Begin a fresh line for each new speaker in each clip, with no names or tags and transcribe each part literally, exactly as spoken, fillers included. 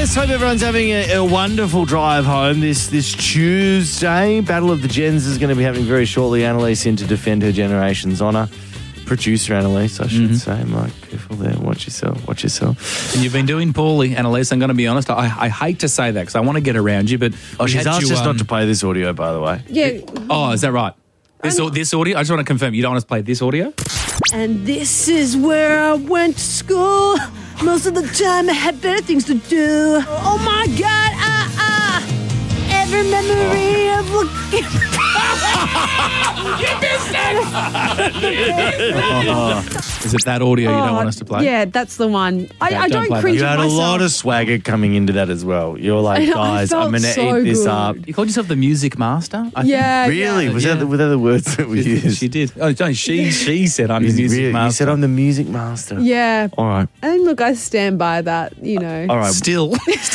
guys. Hope everyone's having a, a wonderful drive home this this Tuesday. Battle of the Gens is going to be happening very shortly. Annalise in to defend her generation's honour. Producer Annalise, I should mm-hmm. say. Mike, careful there. Watch yourself. Watch yourself.
And you've been doing poorly, Annalise. I'm going to be honest. I, I hate to say that because I want to get around you, but
oh, she's asked
you,
us
um,
not to play this audio, by the way.
Yeah.
Oh, is that right? This this audio. I just want to confirm. You don't want us to play this audio.
And this is where I went to school. Most of the time I had better things to do. Oh my God, ah, ah. Every memory oh. of looking.
You missed it! oh. Is it that audio you don't want us to play?
Yeah, that's the one. I,
okay,
I don't,
don't
cringe
You
at
had
myself.
a lot of swagger coming into that as well. You're like,
I,
guys,
I
I'm going to
so
eat this
good.
up.
You called yourself the music master? I
yeah.
think.
Really?
Yeah.
Was,
yeah.
That, were that the words that we
She,
used?
she did. Oh, no, she, she said I'm the music
Really?
master.
You said I'm the music master.
Yeah.
All right.
And look, I stand by that, you know.
All right.
Still.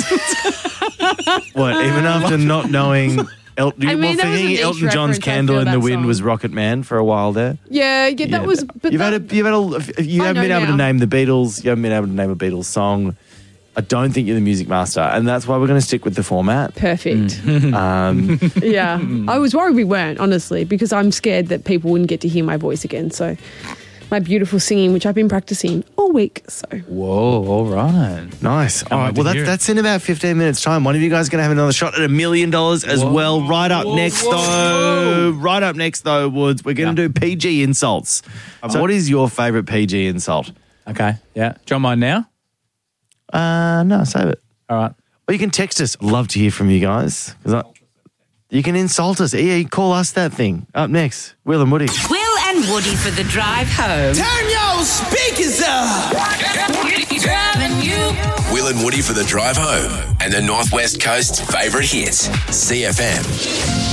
What, even after not knowing... El-
I mean,
well,
that was a
thinking
niche
Elton John's
reference, I
Candle
feel,
in the
that
Wind
song.
was Rocket Man for a while there.
Yeah, yeah, that
Yeah.
was... But
you've
that,
had a, you've had a, you
I
haven't been
know
able to
now.
name the Beatles. You haven't been able to name a Beatles song. I don't think you're the music master, and that's why we're going to stick with the format.
Perfect.
Um,
Yeah. I was worried we weren't, honestly, because I'm scared that people wouldn't get to hear my voice again. So my beautiful singing, which I've been practicing all week. So
Whoa, all right.
nice. All right.
wait
Well,
to
that's
hear it.
that's in about fifteen minutes' time. One of you guys is going to have another shot at a million dollars as
Whoa,
well. Right up
whoa,
next,
whoa,
though.
whoa.
Right up next, though, Woods. We're going to
Yeah.
do P G insults. So, what is your favourite P G insult?
Okay, yeah. Do you want mine now?
Uh, no, save it.
All right.
Or you can text us. I'd love to hear from you guys. 'Cause I, you can insult us. Yeah, you call us that thing. Up next, Will and Woody.
Will and Woody for the drive home.
Turn your speakers up.
Driving you.
Will and Woody for the drive home and the Northwest Coast's favourite hits, C F M.